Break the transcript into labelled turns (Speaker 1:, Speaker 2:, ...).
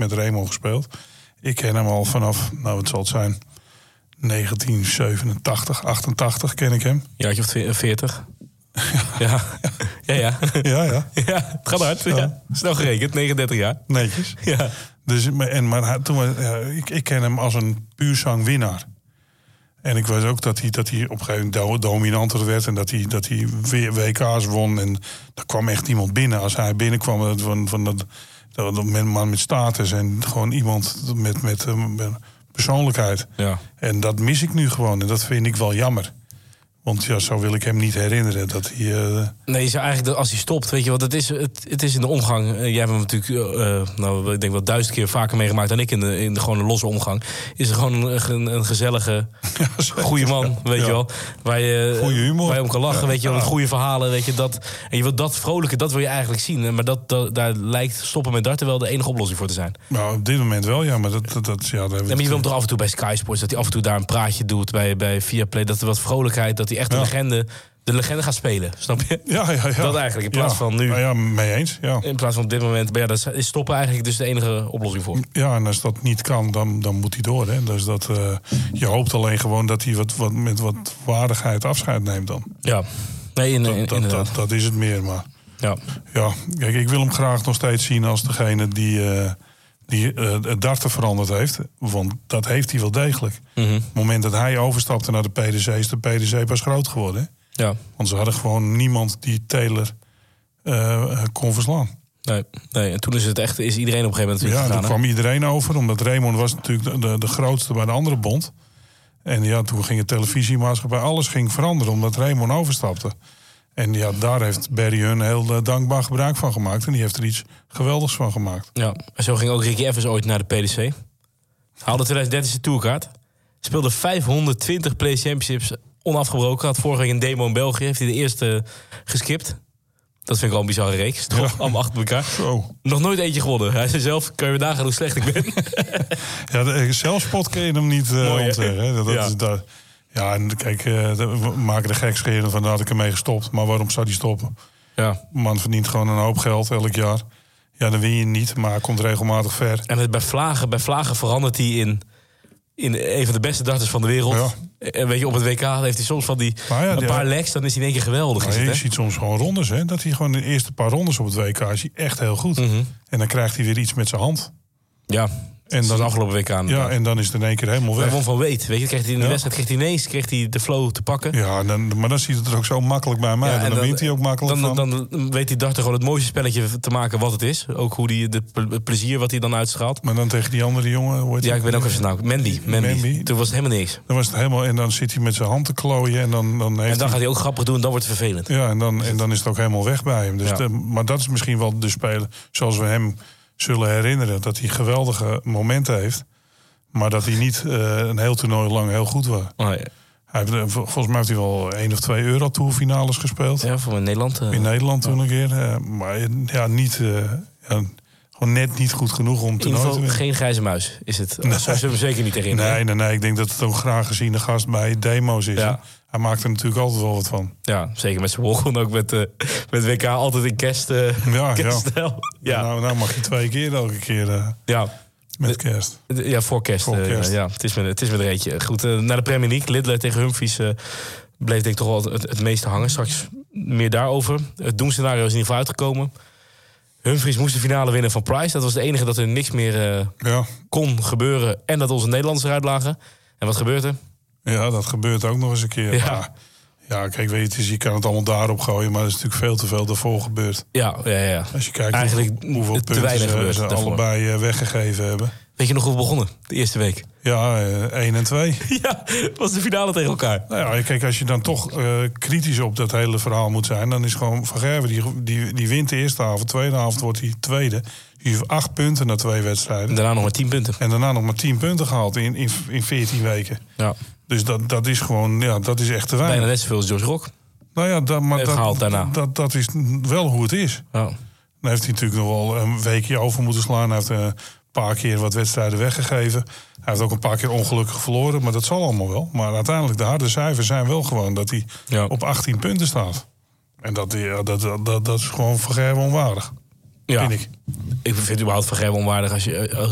Speaker 1: met Raymond gespeeld. Ik ken hem al vanaf, wat zal het zijn, 1987, 88 ken ik hem.
Speaker 2: Ja, je of 40. Ja. Ja, het gaat hard. Ja. Snel gerekend, 39 jaar.
Speaker 1: Netjes.
Speaker 2: Ja.
Speaker 1: Dus, ik ken hem als een puur zangwinnaar. En ik weet ook dat hij op een gegeven moment dominanter werd. En dat hij weer WK's won. En er kwam echt iemand binnen. Als hij binnenkwam van dat man met status. En gewoon iemand met persoonlijkheid. Ja. En dat mis ik nu gewoon. En dat vind ik wel jammer. Want ja, zo wil ik hem niet herinneren dat hij...
Speaker 2: Nee, zo eigenlijk als hij stopt, weet je wat, het is in de omgang. Jij hebt hem natuurlijk, ik denk wel 1000 keer vaker meegemaakt dan ik in de gewoon een losse omgang. Is er gewoon een gezellige, goede man, weet je wel. Waar je om kan lachen, weet je wel, met goede verhalen, weet je dat. En je wilt dat vrolijke, dat wil je eigenlijk zien. Maar daar lijkt stoppen met darten wel de enige oplossing voor te zijn.
Speaker 1: Nou, op dit moment wel, ja, maar
Speaker 2: maar je wil hem toch af en toe bij Sky Sports, dat hij af en toe daar een praatje doet bij Viaplay, dat er wat vrolijkheid, dat hij echt de legende gaat spelen, snap je?
Speaker 1: Ja.
Speaker 2: Dat eigenlijk, in plaats van nu.
Speaker 1: Ja, mee eens, ja.
Speaker 2: In plaats van op dit moment, maar dat is stoppen eigenlijk dus de enige oplossing voor.
Speaker 1: Ja, en als dat niet kan, dan moet hij door, hè. Dus je hoopt alleen gewoon dat hij met wat waardigheid afscheid neemt dan. Ja,
Speaker 2: nee,
Speaker 1: dat is het meer, maar...
Speaker 2: Ja,
Speaker 1: kijk, ik wil hem graag nog steeds zien als degene die het darten veranderd heeft. Want dat heeft hij wel degelijk. Mm-hmm. Op het moment dat hij overstapte naar de PDC, is de PDC pas groot geworden. Hè? Ja. Want ze hadden gewoon niemand die Taylor kon verslaan.
Speaker 2: Nee, en toen is iedereen op een gegeven moment gegaan.
Speaker 1: Toen kwam iedereen over, omdat Raymond was natuurlijk de grootste bij de andere bond. En ja, toen ging het televisiemaatschappij, alles ging veranderen omdat Raymond overstapte. En ja, daar heeft Barry Hun heel dankbaar gebruik van gemaakt. En die heeft er iets geweldigs van gemaakt.
Speaker 2: Ja, en zo ging ook Ricky Evans ooit naar de PDC. Haalde 2013 zijn tourkaart. Speelde 520 Play Championships onafgebroken. Had vorige week een demo in België. Heeft hij de eerste geskipt. Dat vind ik wel een bizarre reeks. Toch? Allemaal achter elkaar.
Speaker 1: Zo.
Speaker 2: Nog nooit eentje gewonnen. Hij zei zelf, kan je me nagaan hoe slecht ik ben.
Speaker 1: Ja, de zelfspot kun je hem niet ontzeggen. Ja, en kijk, we maken er gekscheren van, daar had ik ermee gestopt. Maar waarom zou die stoppen? Ja. Man verdient gewoon een hoop geld elk jaar. Ja, dan win je niet, maar hij komt regelmatig ver.
Speaker 2: En bij Vlagen verandert hij in een van de beste darters van de wereld. Ja. En weet je, op het WK heeft hij soms van een paar legs, dan is hij in één keer geweldig.
Speaker 1: Je ziet soms gewoon rondes, hè? Dat hij gewoon de eerste paar rondes op het WK is hij echt heel goed. Mm-hmm. En dan krijgt hij weer iets met zijn hand.
Speaker 2: Ja. En dat is afgelopen week aan.
Speaker 1: Ja, en dan is het in één keer helemaal weg.
Speaker 2: Hij won van Weet. Weet je, kreeg hij in de wedstrijd kreeg hij de flow te pakken.
Speaker 1: Ja, maar dan ziet het er ook zo makkelijk bij mij. En dan wint hij ook makkelijk
Speaker 2: dan weet hij darten gewoon het mooiste spelletje te maken wat het is. Ook hoe het plezier wat hij dan uitstraalt.
Speaker 1: Maar dan tegen die andere jongen...
Speaker 2: ik ben ook even nou. Mandy. Toen was het helemaal niks.
Speaker 1: Dan was het helemaal, en dan zit hij met zijn hand te klooien. En dan
Speaker 2: gaat hij ook grappig doen en dan wordt het vervelend.
Speaker 1: Ja, en dan is het ook helemaal weg bij hem. Dus maar dat is misschien wel de speler zoals we hem zullen herinneren. Dat hij geweldige momenten heeft. Maar dat hij niet een heel toernooi lang heel goed was. Oh, ja. Volgens mij heeft hij wel 1 of 2 Euro-tour finales gespeeld.
Speaker 2: Ja, voor Nederland.
Speaker 1: In Nederland toen een keer. Maar ja, niet... gewoon net niet goed genoeg om toernooi te winnen.
Speaker 2: Geen grijze muis is het. Nee. Zo zullen we hem zeker niet herinneren.
Speaker 1: Nee. Ik denk dat het ook graag geziene gast bij demo's is. Ja. Hij maakt er natuurlijk altijd wel wat van.
Speaker 2: Ja, zeker met zijn Wolgon ook met WK altijd in kerststijl.
Speaker 1: Ja. Nou mag je 2 keer elke keer... Met kerst.
Speaker 2: Ja, voor kerst. Het is met een eentje. Goed, naar de Premier League. Lidl tegen Humphries bleef denk ik toch wel het meeste hangen. Straks meer daarover. Het doemscenario is in ieder geval uitgekomen. Humphries moest de finale winnen van Price. Dat was het enige dat er niks meer kon gebeuren. En dat onze Nederlanders eruit lagen. En wat gebeurt er?
Speaker 1: Ja, dat gebeurt ook nog eens een keer. Ja. Ja, kijk, weet je kan het allemaal daarop gooien, maar er is natuurlijk veel te veel daarvoor gebeurd.
Speaker 2: Ja.
Speaker 1: Als je kijkt hoeveel punten ze allebei weggegeven hebben.
Speaker 2: Weet je nog hoe we begonnen, de eerste week?
Speaker 1: Ja, 1 en 2.
Speaker 2: Ja, was de finale tegen elkaar.
Speaker 1: Nou ja, kijk, als je dan toch kritisch op dat hele verhaal moet zijn, dan is gewoon Van Gerwen, die wint de eerste avond. Tweede avond wordt hij tweede. Die heeft 8 punten na 2 wedstrijden.
Speaker 2: En daarna nog maar 10 punten.
Speaker 1: En daarna nog maar 10 punten gehaald in 14 weken. Ja. Dus dat is gewoon, dat is echt te weinig.
Speaker 2: Bijna net zoveel als George Rock.
Speaker 1: Nou ja, dat is wel hoe het is.
Speaker 2: Ja.
Speaker 1: Dan heeft hij natuurlijk nog wel een weekje over moeten slaan. Hij heeft een paar keer wat wedstrijden weggegeven. Hij heeft ook een paar keer ongelukkig verloren, maar dat zal allemaal wel. Maar uiteindelijk, de harde cijfers zijn wel gewoon dat hij op 18 punten staat. En dat is gewoon Van Gerwen onwaardig.
Speaker 2: Ja.
Speaker 1: Vind ik.
Speaker 2: Ik vind het überhaupt Van Gerwen onwaardig als je